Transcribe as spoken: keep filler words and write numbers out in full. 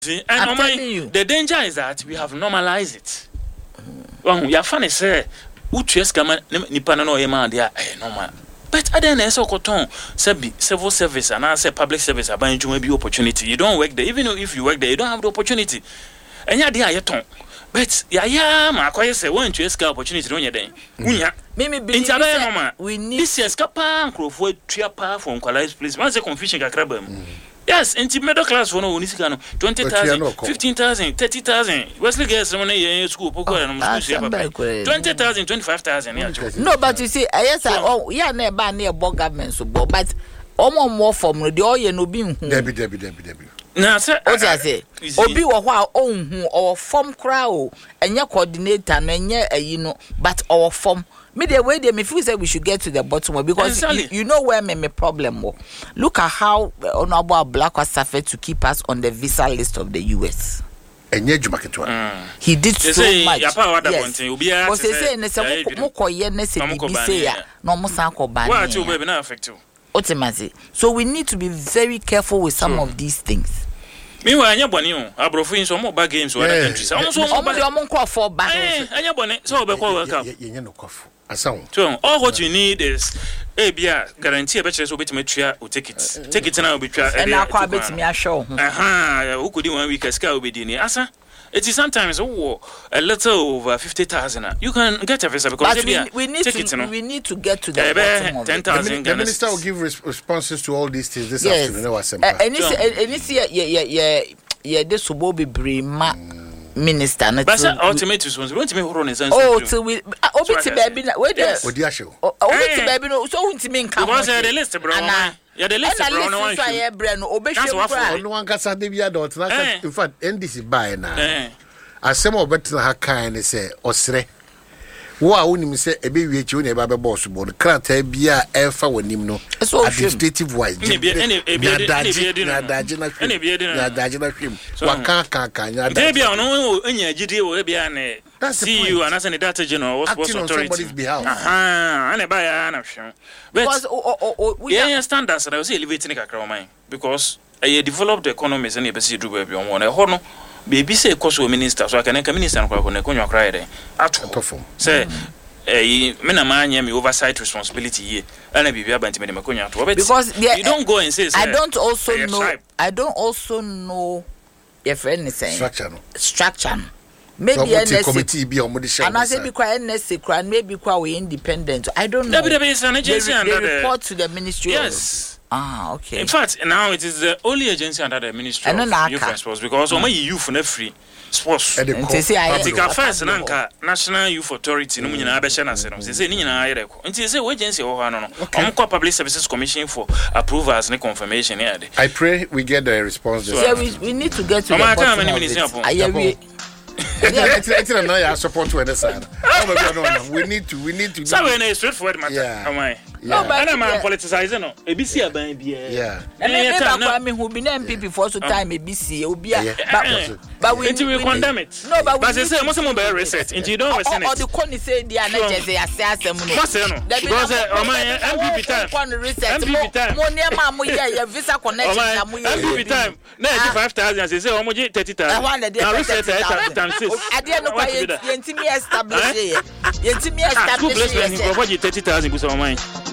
See, and I'm telling you. the danger is that we have normalized it. Well, you are funny, say, Utres come Nipano no Yama, they are normal. But I didn't so cotton, civil service and I say public service are buying to maybe opportunity. You don't work there, even if you work there, you don't have the opportunity. And yeah, they are your tongue. But yeah, yeah, my quiet say, one to escape opportunity on your day. Maybe we need this year's capa for triapa from Qualize, please. Once a confusion, crabum. Yes, into middle class for no Unisicano, twenty thousand, fifteen thousand, thirty thousand. Wesley gets one a school, twenty thousand, twenty-five thousand. No, but you see, yes, oh, yeah, never near bog government, so but almost more from the oil no being Debbie, Debbie, Debbie, Debbie. Now, sir, what I say, Obi or while own or form crowd and your coordinator and yeah, you know, but our form. Me the way they me feel say we should get to the bottom of because you, you know where me, me problem was. Look at how uh, Honorable Black was suffered to keep us on the visa list of the U S. And yet, mm. He did they so say, much. Yes. But they say, "Ne se moko ye ne se bibi say ya no mo san ko ban." What you baby na affect you? Ultimately, so we need to be very careful with some so, of these things. Meanwhile, anya boni o abrofo in some mobile games or other countries. Almost almost call for back. Eh, anya boni so be call welcome. Ye no kofu. So all what you need is a beer guarantee a better so bit metria or tickets. Take it now be try and I quite bit me a show. Aha, who could do one week a scout be dinner? Asa, it is sometimes oh, a little over fifty thousand. You can get a visa because we, we need to we need to get to the bottom of ten thousand. The minister will give res- responses to all these things this yes. afternoon. Uh, and this and this yeah yeah yeah yeah this will be brima. Minister, but ultimate responsibility. Oh, till we obi ti baby na wait there. Odi asho. Obi ti baby no so untimi nka. Because the list bro. Yeah, the list bro no one. So yeah bre no obehwe kra. No one kasa de bia dot na in fact N D C buy na. Asem obetina ha kan ne say osre. Wo a wonim say ebe wie chi wo na eba be boss bo no krata bia efa wanim no administrative wise na daji na daji na na daji na hwem waka ka ka nya daji bia no enya gidi wo bia na see you and as an data general was was authority aha ana ba ya na hwem because yeah standards that I was elevating kakra man because a developed economies and e be see do ba bi on one e ho no baby say koso minister so aka na minister kwa kwa na konwa kra dey atofo say eh me na manya me oversight responsibility here ana bibia banti me me konwa to because you don't go and say I don't also know I don't also know if anything structure no structure maybe N S A committee be on the show and I say be quite N S A maybe quite we independent I don't know there is an agency under the report to the ministry yes ah, okay. In fact, now it is the only agency under the Ministry of Youth and Sports because only mm. youth na free sports. Particular first nanka National Youth Authority no nyina abehye na se no. Say ni nyina ayere ko. Nti say agency wo ha no no. Omko Public Services Commission for approvals and confirmation here. I pray we get the response. So yeah, we, we need to get to the bottom of it. Yeah, it's it's not your support to the side. We need to we need to. So we need straightforward matter. Am I? No, but I'm politicizing no. A B C aban bia. Yeah. And me ba me who be M P before so time A B C obi but but we we condemn it. No, but we say most of them reset. Into you don't reset. Or the con say they are not just say asem no. What's no? Because o man M P P time. M P P time. Mo ne ma mo ya visa connection na mo ya. M P P time. Na five thousand say say o mo thirty thousand. Na reset times six. Ade no kwa yentimi establish ye. Yentimi establish ye. School placement for thirty thousand go so man.